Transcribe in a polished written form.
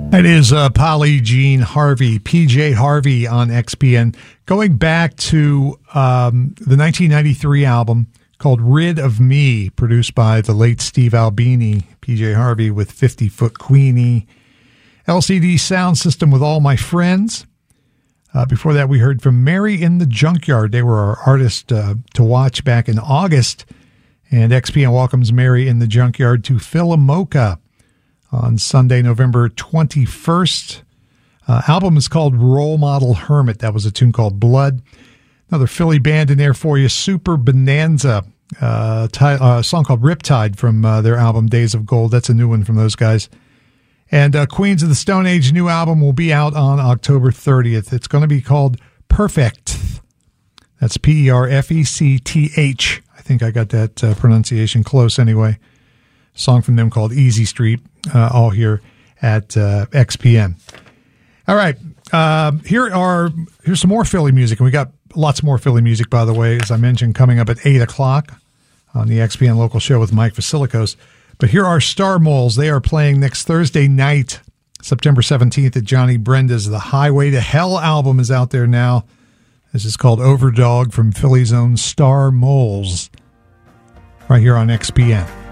That is Polly Jean Harvey, PJ Harvey on XPN. Going back to the 1993 album called Rid of Me, produced by the late Steve Albini, PJ Harvey with 50 Foot Queenie. LCD Sound System with All My Friends. Before that, we heard from Mary in the Junkyard. They were our artist to watch back in August. And XPN welcomes Mary in the Junkyard to Philomoka on Sunday, November 21st. Album is called Role Model Hermit. That was a tune called Blood. Another Philly band in there for you, Super Bonanza. A song called Riptide from their album Days of Gold. That's a new one from those guys. And Queens of the Stone Age new album will be out on October 30th. It's going to be called Perfect. That's Perfecth. I think I got that pronunciation close anyway. Song from them called Easy Street, all here at XPN. All right, here's some more Philly music, and we got lots more Philly music, by the way, as I mentioned, coming up at 8 o'clock on the XPN Local Show with Mike Vasilikos. But here are Star Moles. They are playing next Thursday night, September 17th at Johnny Brenda's. The Highway to Hell album is out there now. This is called Overdog from Philly's own Star Moles, right here on XPN.